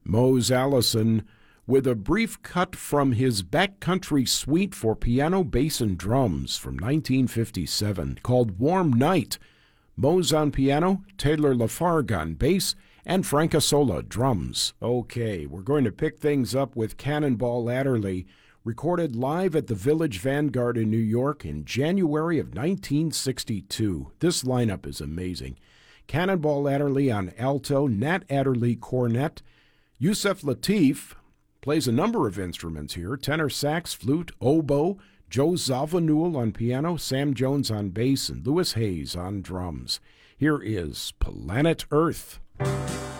Mose Allison with a brief cut from his Backcountry Suite for piano, bass, and drums from 1957 called Warm Night. Mose on piano, Taylor Lafargue on bass, and Frank Isola drums. Okay, we're going to pick things up with Cannonball Adderley, recorded live at the Village Vanguard in New York in January of 1962. This lineup is amazing. Cannonball Adderley on alto, Nat Adderley cornet. Yusef Lateef plays a number of instruments here, tenor sax, flute, oboe, Joe Zawinul on piano, Sam Jones on bass, and Louis Hayes on drums. Here is Planet Earth.